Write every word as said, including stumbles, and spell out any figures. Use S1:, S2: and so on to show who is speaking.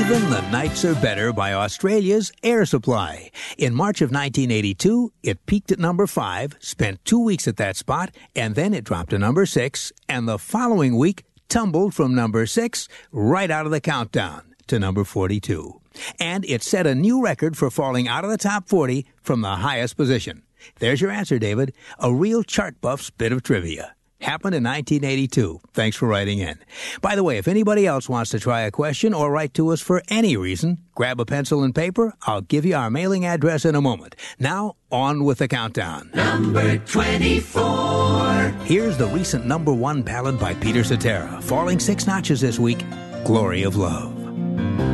S1: Even the Nights Are Better by Australia's Air Supply. In March of nineteen eighty-two, it peaked at number five, spent two weeks at that spot, and then it dropped to number six, and the following week tumbled from number six right out of the countdown to number forty-two. And it set a new record for falling out of the top forty from the highest position. There's your answer, David. A real chart buff's bit of trivia. Happened in nineteen eighty-two. Thanks for writing in. By the way, if anybody else wants to try a question or write to us for any reason, grab a pencil and paper. I'll give you our mailing address in a moment. Now, on with the countdown.
S2: Number twenty-four.
S1: Here's the recent number one ballad by Peter Cetera, falling six notches this week, Glory of Love.